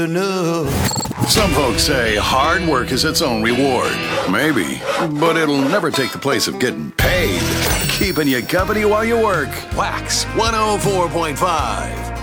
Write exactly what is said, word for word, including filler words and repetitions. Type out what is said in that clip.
Some folks say hard work is its own reward. Maybe, but it'll never take the place of getting paid. Keeping you company while you work. Wax one oh four point five.